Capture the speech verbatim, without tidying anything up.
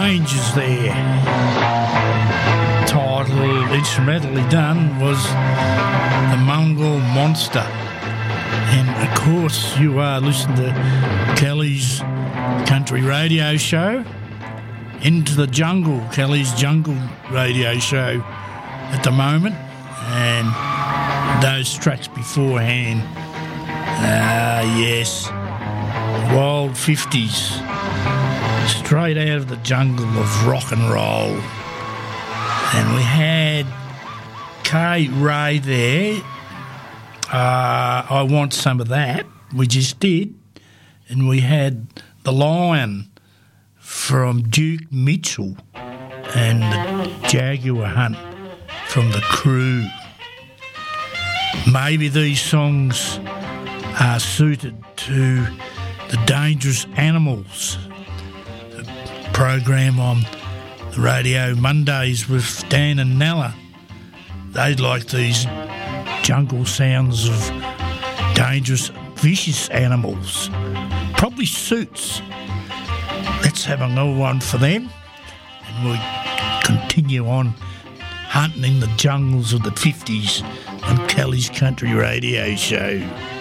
Rangers there. Title instrumentally done was The Mongol Monster. And of course you are listening to Kelly's Country Radio Show. Into the Jungle, Kelly's Jungle Radio Show at the moment. And those tracks beforehand, ah yes, Wild fifties, straight out of the jungle of rock and roll. And we had Kay Ray there, uh, I Want Some of That, we just did. And we had The Lion from Duke Mitchell and the Jaguar Hunt from The Crew. Maybe these songs are suited to the Dangerous Animals, a program on the radio Mondays with Dan and Nella. They like these jungle sounds of dangerous, vicious animals. Probably suits. Let's have another one for them, and we'll continue on hunting in the jungles of the fifties on Kelly's Country Radio Show.